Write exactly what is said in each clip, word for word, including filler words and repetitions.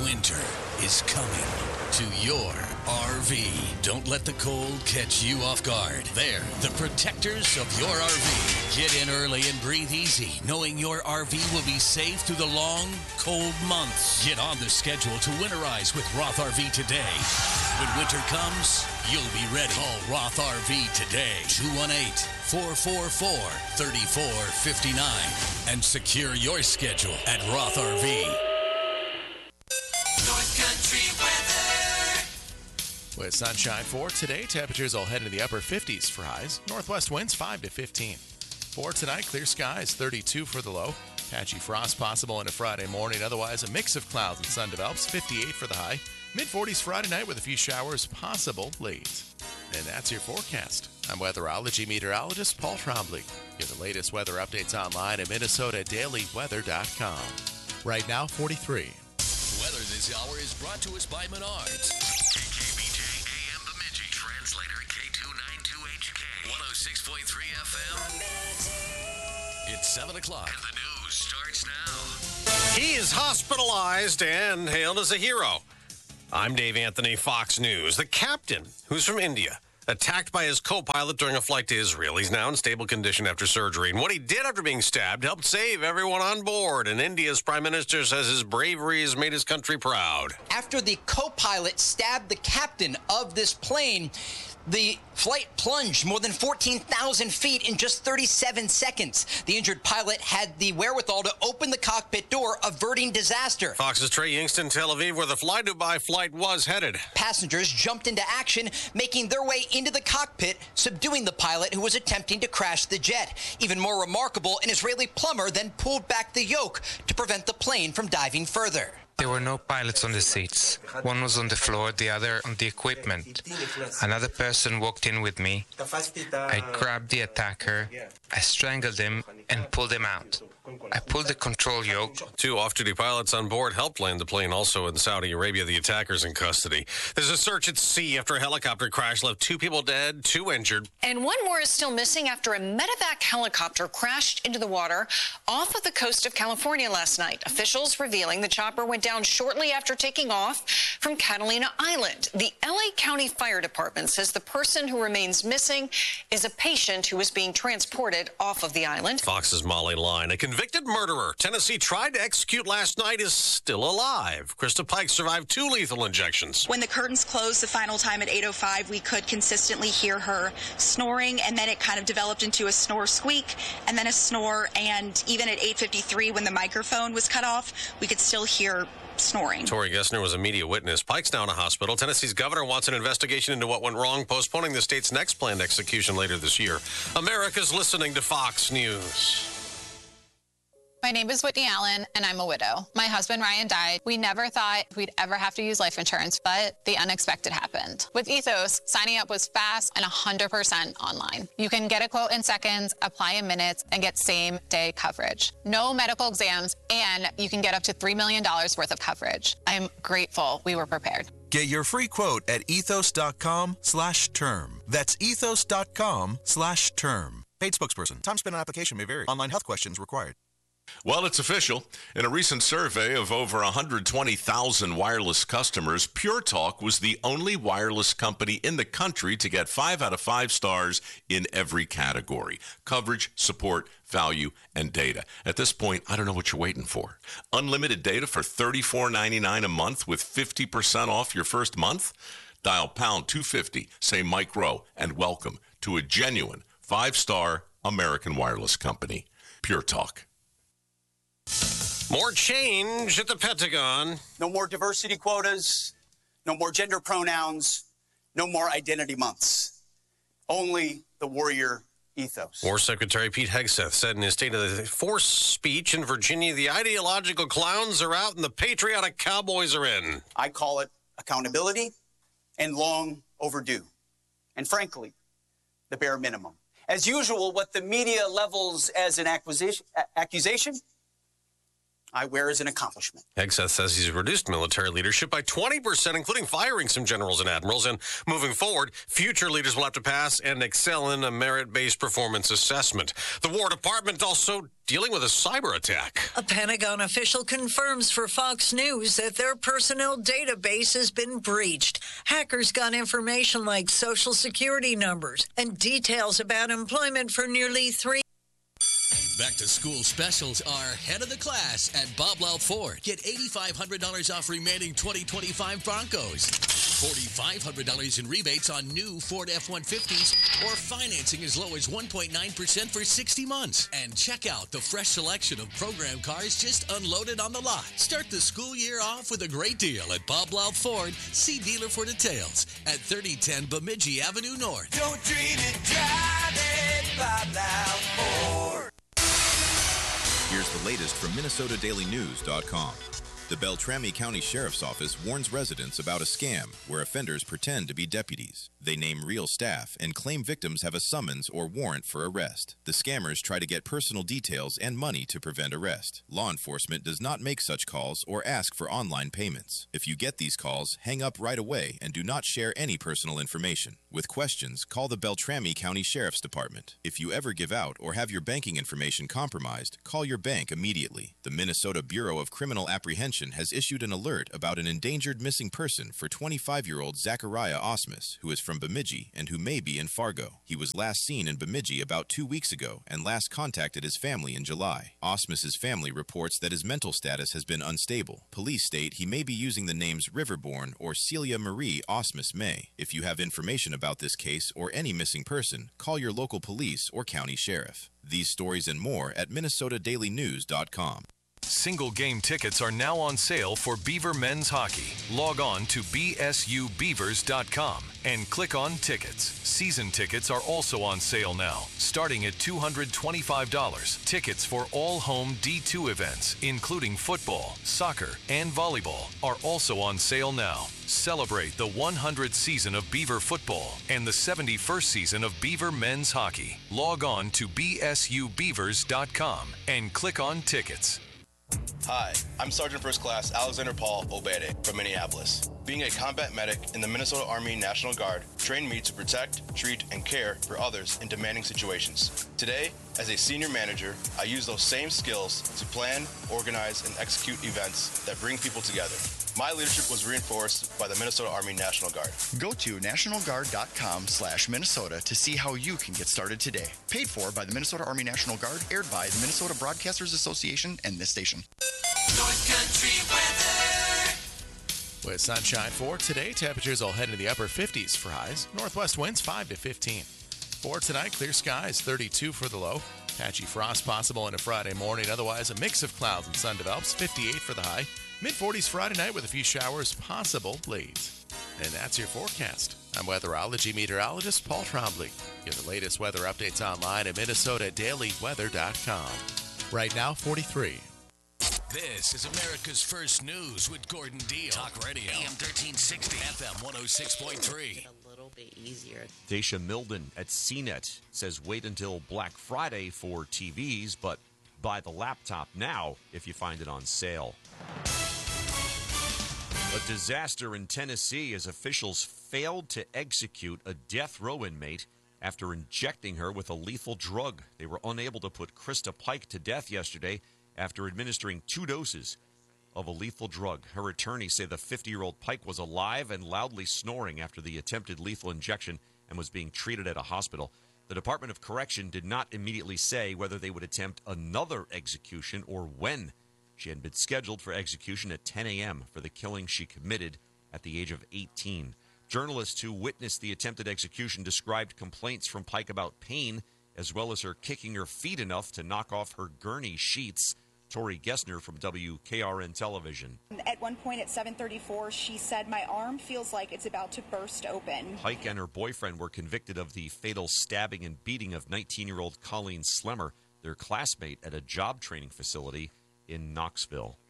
Winter is coming to your R V. Don't let the cold catch you off guard. They're the protectors of your R V. Get in early and breathe easy, knowing your R V will be safe through the long, cold months. Get on the schedule to winterize with Roth R V today. When winter comes, you'll be ready. Call Roth R V today, two one eight, four four four, three four five nine, and secure your schedule at Roth R V. North Country weather. With sunshine for today, temperatures will head into the upper fifties for highs. Northwest winds five to fifteen. For tonight, clear skies, thirty-two for the low. Patchy frost possible into Friday morning. Otherwise, a mix of clouds and sun develops, fifty-eight for the high. mid-forties Friday night with a few showers possible late. And that's your forecast. I'm weatherology meteorologist Paul Trombley. Get the latest weather updates online at Minnesota Daily Weather dot com. Right now, forty-three. Weather this hour is brought to us by Menards. K K B J A M Bemidji, translator K two ninety-two H K, one oh six point three F M. It's seven o'clock. And the news starts now. He is hospitalized and hailed as a hero. I'm Dave Anthony, Fox News. The captain, who's from India, attacked by his co-pilot during a flight to Israel. He's now in stable condition after surgery. And what he did after being stabbed helped save everyone on board. And India's prime minister says his bravery has made his country proud. After the co-pilot stabbed the captain of this plane, the flight plunged more than fourteen thousand feet in just thirty-seven seconds. The injured pilot had the wherewithal to open the cockpit door, averting disaster. Fox's Trey Yingst, Tel Aviv, where the Fly Dubai flight was headed. Passengers jumped into action, making their way into the cockpit, subduing the pilot who was attempting to crash the jet. Even more remarkable, an Israeli plumber then pulled back the yoke to prevent the plane from diving further. There were no pilots on the seats. One was on the floor, the other on the equipment. Another person walked in with me. I grabbed the attacker, I strangled him, and pulled him out. I pulled the control yoke. Two off-duty pilots on board helped land the plane. Also in Saudi Arabia, the attacker's in custody. There's a search at sea after a helicopter crash left two people dead, two injured. And one more is still missing after a medevac helicopter crashed into the water off of the coast of California last night. Officials revealing the chopper went down shortly after taking off from Catalina Island. The L A County Fire Department says the person who remains missing is a patient who is being transported off of the island. Fox's Molly Line. A convicted murderer Tennessee tried to execute last night is still alive. Krista Pike survived two lethal injections. When the curtains closed the final time at eight oh five, we could consistently hear her snoring, and then it kind of developed into a snore squeak, and then a snore, and even at eight fifty-three, when the microphone was cut off, we could still hear snoring. Tori Gessner was a media witness. Pike's now in a hospital. Tennessee's governor wants an investigation into what went wrong, postponing the state's next planned execution later this year. America's listening to Fox News. My name is Whitney Allen, and I'm a widow. My husband, Ryan, died. We never thought we'd ever have to use life insurance, but the unexpected happened. With Ethos, signing up was fast and one hundred percent online. You can get a quote in seconds, apply in minutes, and get same-day coverage. No medical exams, and you can get up to three million dollars worth of coverage. I'm grateful we were prepared. Get your free quote at ethos.com slash term. That's ethos.com slash term. Paid spokesperson. Time spent on application may vary. Online health questions required. Well, it's official. In a recent survey of over one hundred twenty thousand wireless customers, Pure Talk was the only wireless company in the country to get five out of five stars in every category: coverage, support, value, and data. At this point, I don't know what you're waiting for. Unlimited data for thirty-four ninety-nine a month with fifty percent off your first month? Dial pound two fifty, say Mike Rowe, and welcome to a genuine five-star American wireless company. Pure Talk. More change at the Pentagon. No more diversity quotas, no more gender pronouns, no more identity months. Only the warrior ethos. War Secretary Pete Hegseth said in his State of the Force speech in Virginia, the ideological clowns are out and the patriotic cowboys are in. I call it accountability and long overdue. And frankly, the bare minimum. As usual, what the media levels as an accusation, accusation I wear as an accomplishment. Hegseth says he's reduced military leadership by twenty percent, including firing some generals and admirals. And moving forward, future leaders will have to pass and excel in a merit-based performance assessment. The War Department also dealing with a cyber attack. A Pentagon official confirms for Fox News that their personnel database has been breached. Hackers got information like social security numbers and details about employment for nearly three. Back to school specials are head of the class at Bob Louth Ford. Get eight thousand five hundred dollars off remaining twenty twenty-five Broncos, four thousand five hundred dollars in rebates on new Ford F one fifties, or financing as low as one point nine percent for sixty months. And check out the fresh selection of program cars just unloaded on the lot. Start the school year off with a great deal at Bob Louth Ford. See dealer for details at thirty ten Bemidji Avenue North. Don't dream it, drive it, Bob Louth Ford. Here's the latest from Minnesota Daily News dot com. The Beltrami County Sheriff's Office warns residents about a scam where offenders pretend to be deputies. They name real staff and claim victims have a summons or warrant for arrest. The scammers try to get personal details and money to prevent arrest. Law enforcement does not make such calls or ask for online payments. If you get these calls, hang up right away and do not share any personal information. With questions, call the Beltrami County Sheriff's Department. If you ever give out or have your banking information compromised, call your bank immediately. The Minnesota Bureau of Criminal Apprehension has issued an alert about an endangered missing person for twenty-five-year-old Zachariah Osmus, who is from Bemidji and who may be in Fargo. He was last seen in Bemidji about two weeks ago and last contacted his family in July. Osmus's family reports that his mental status has been unstable. Police state he may be using the names Riverborn or Celia Marie Osmus May. If you have information about this case or any missing person, call your local police or county sheriff. These stories and more at Minnesota Daily News dot com. Single game tickets are now on sale for Beaver men's hockey. Log on to B S U beavers dot com and click on tickets. Season tickets are also on sale now, starting at two hundred twenty-five dollars. Tickets for all home D two events, including football, soccer, and volleyball, are also on sale now. Celebrate the one hundredth season of Beaver football and the seventy-first season of Beaver men's hockey. Log on to B S U beavers dot com and click on tickets. Hi, I'm Sergeant First Class Alexander Paul Obede from Minneapolis. Being a combat medic in the Minnesota Army National Guard trained me to protect, treat, and care for others in demanding situations. Today, as a senior manager, I use those same skills to plan, organize, and execute events that bring people together. My leadership was reinforced by the Minnesota Army National Guard. Go to national guard dot com slash Minnesota to see how you can get started today. Paid for by the Minnesota Army National Guard, aired by the Minnesota Broadcasters Association and this station. North Country weather. With sunshine for today, temperatures will head into the upper fifties for highs. Northwest winds five to fifteen. For tonight, clear skies, thirty-two for the low. Patchy frost possible in a Friday morning. Otherwise, a mix of clouds and sun develops, fifty-eight for the high. mid forties Friday night with a few showers, possible blades. And that's your forecast. I'm weatherology meteorologist Paul Trombley. Get the latest weather updates online at Minnesota Daily Weather dot com. Right now, forty-three. This is America's First News with Gordon Deal. Talk Radio. A M thirteen sixty. F M one oh six point three. A little bit easier. Dacia Milden at C net says wait until Black Friday for T Vs, but buy the laptop now if you find it on sale. A disaster in Tennessee as officials failed to execute a death row inmate after injecting her with a lethal drug. They were unable to put Krista Pike to death yesterday after administering two doses of a lethal drug. Her attorneys say the fifty-year-old Pike was alive and loudly snoring after the attempted lethal injection and was being treated at a hospital. The Department of Correction did not immediately say whether they would attempt another execution or when. She had been scheduled for execution at ten a.m. for the killing she committed at the age of eighteen. Journalists who witnessed the attempted execution described complaints from Pike about pain, as well as her kicking her feet enough to knock off her gurney sheets. Tori Gessner from W K R N Television. At one point at seven thirty-four, she said, "My arm feels like it's about to burst open." Pike and her boyfriend were convicted of the fatal stabbing and beating of nineteen-year-old Colleen Slemmer, their classmate at a job training facility in Knoxville.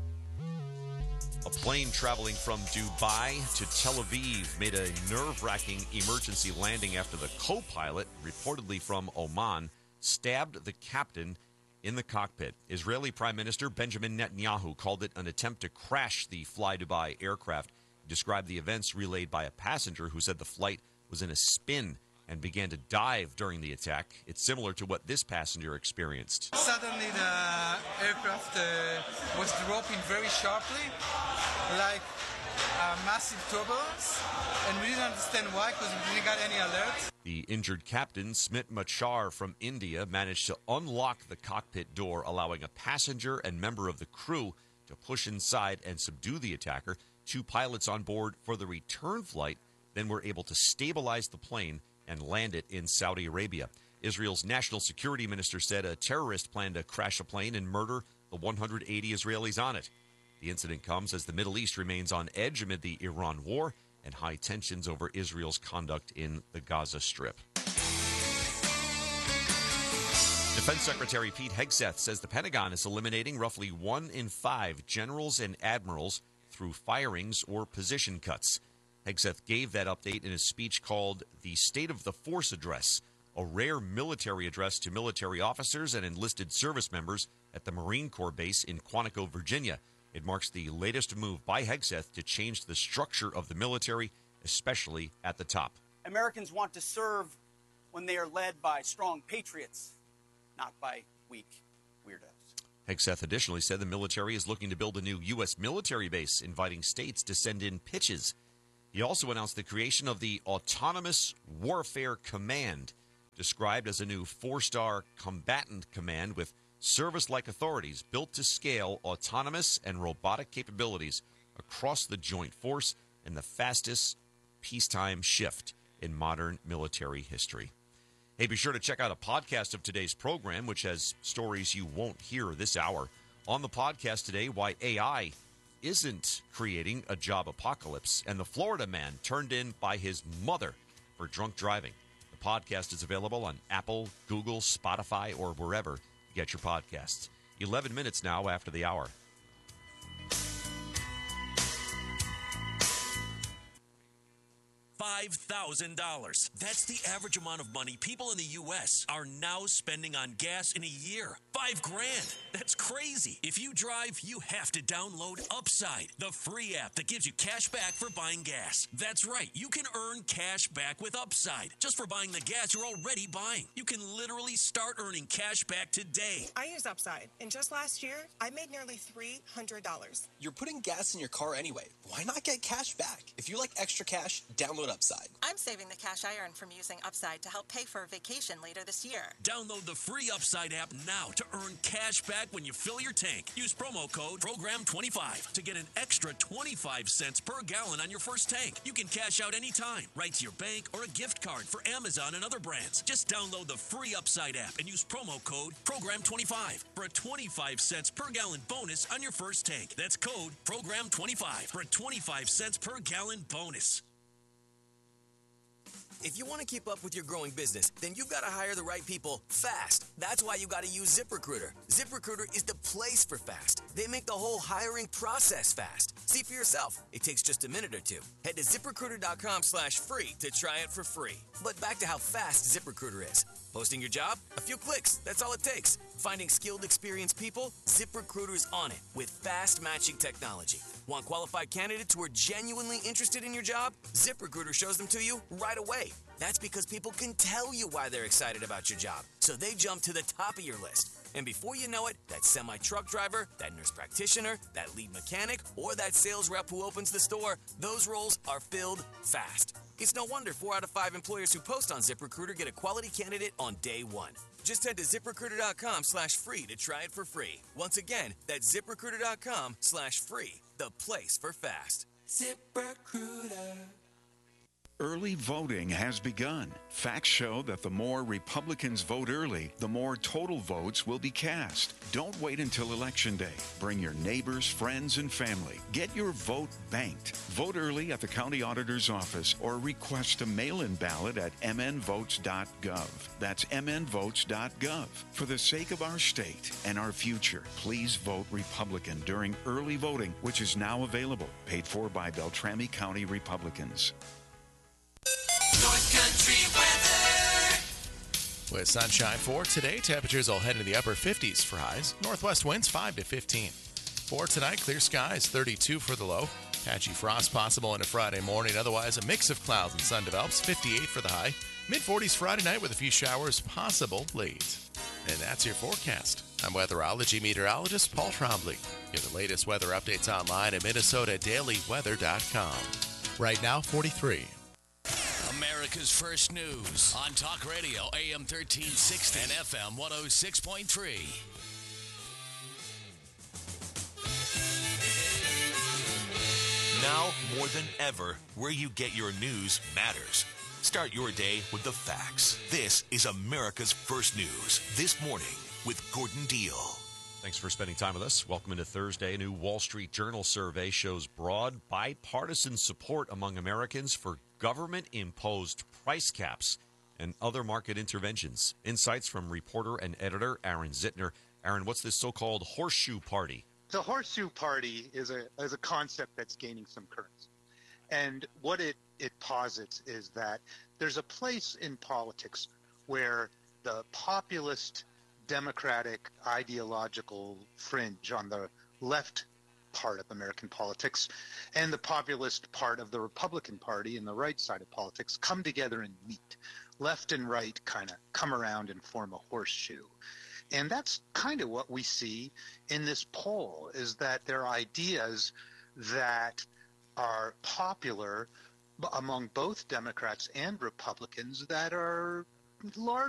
A plane traveling from Dubai to Tel Aviv made a nerve-wracking emergency landing after the co-pilot, reportedly from Oman, stabbed the captain in the cockpit. Israeli Prime Minister Benjamin Netanyahu called it an attempt to crash the Fly Dubai aircraft. He described the events relayed by a passenger who said the flight was in a spin and began to dive during the attack. It's similar to what this passenger experienced. Suddenly the aircraft uh, was dropping very sharply, like a massive turbulence, and we didn't understand why because we didn't get any alert. The injured captain, Smit Machar from India, managed to unlock the cockpit door, allowing a passenger and member of the crew to push inside and subdue the attacker. Two pilots on board for the return flight then were able to stabilize the plane and land it in Saudi Arabia. Israel's national security minister said a terrorist planned to crash a plane and murder the one hundred eighty Israelis on it. The incident comes as the Middle East remains on edge amid the Iran war and high tensions over Israel's conduct in the Gaza Strip. Defense Secretary Pete Hegseth says the Pentagon is eliminating roughly one in five generals and admirals through firings or position cuts. Hegseth gave that update in a speech called the State of the Force Address, a rare military address to military officers and enlisted service members at the Marine Corps base in Quantico, Virginia. It marks the latest move by Hegseth to change the structure of the military, especially at the top. Americans want to serve when they are led by strong patriots, not by weak weirdos. Hegseth additionally said the military is looking to build a new U S military base, inviting states to send in pitches. He also announced the creation of the Autonomous Warfare Command, described as a new four-star combatant command with service-like authorities built to scale autonomous and robotic capabilities across the joint force and the fastest peacetime shift in modern military history. Hey, be sure to check out a podcast of today's program, which has stories you won't hear this hour. On the podcast today, why A I isn't creating a job apocalypse, and the Florida man turned in by his mother for drunk driving. The podcast is available on Apple, Google, Spotify, or wherever you get your podcasts. eleven minutes now after the hour. five thousand dollars. That's the average amount of money people in the U S are now spending on gas in a year. Five grand. That's crazy. If you drive, you have to download Upside, the free app that gives you cash back for buying gas. That's right. You can earn cash back with Upside just for buying the gas you're already buying. You can literally start earning cash back today. I use Upside, and just last year, I made nearly three hundred dollars. You're putting gas in your car anyway. Why not get cash back? If you like extra cash, download Upside. I'm saving the cash I earn from using Upside to help pay for a vacation later this year. Download the free Upside app now to earn cash back when you fill your tank. Use promo code program twenty-five to get an extra twenty-five cents per gallon on your first tank. You can cash out anytime, right to your bank or a gift card for Amazon and other brands. Just download the free Upside app and use promo code program twenty-five for a twenty-five cents per gallon bonus on your first tank. That's code program twenty-five for a twenty-five cents per gallon bonus. If you want to keep up with your growing business, then you've got to hire the right people fast. That's why you got to use ZipRecruiter. ZipRecruiter is the place for fast. They make the whole hiring process fast. See for yourself. It takes just a minute or two. Head to ZipRecruiter.com slash free to try it for free. But back to how fast ZipRecruiter is. Posting your job? A few clicks. That's all it takes. Finding skilled, experienced people? ZipRecruiter's on it with fast matching technology. Want qualified candidates who are genuinely interested in your job? ZipRecruiter shows them to you right away. That's because people can tell you why they're excited about your job. So they jump to the top of your list. And before you know it, that semi-truck driver, that nurse practitioner, that lead mechanic, or that sales rep who opens the store, those roles are filled fast. It's no wonder four out of five employers who post on ZipRecruiter get a quality candidate on day one. Just head to ZipRecruiter.com slash free to try it for free. Once again, that's ZipRecruiter.com slash free. The place for fast. ZipRecruiter. Early voting has begun. Facts show that the more Republicans vote early, the more total votes will be cast. Don't wait until Election Day. Bring your neighbors, friends, and family. Get your vote banked. Vote early at the County Auditor's Office or request a mail-in ballot at m n votes dot gov. That's m n votes dot gov. For the sake of our state and our future, please vote Republican during early voting, which is now available. Paid for by Beltrami County Republicans. North Country weather. With sunshine for today, temperatures will head into the upper fifties for highs. Northwest winds five to fifteen. For tonight, clear skies, thirty-two for the low. Patchy frost possible into Friday morning. Otherwise, a mix of clouds and sun develops, fifty-eight for the high. mid forties Friday night with a few showers possible late. And that's your forecast. I'm weatherology meteorologist Paul Trombley. Get the latest weather updates online at Minnesota Daily Weather dot com. Right now, forty-three. America's First News on Talk Radio, A M thirteen sixty and F M one oh six point three. Now, more than ever, where you get your news matters. Start your day with the facts. This is America's First News, This Morning with Gordon Deal. Thanks for spending time with us. Welcome into Thursday. A new Wall Street Journal survey shows broad bipartisan support among Americans for government-imposed price caps and other market interventions. Insights from reporter and editor Aaron Zittner. Aaron, what's this so-called horseshoe party? The horseshoe party is a is a concept that's gaining some currency. And what it, it posits is that there's a place in politics where the populist democratic ideological fringe on the left part of American politics and the populist part of the Republican Party and the right side of politics come together and meet. Left and right kind of come around and form a horseshoe. And that's kind of what we see in this poll, is that there are ideas that are popular among both Democrats and Republicans that are large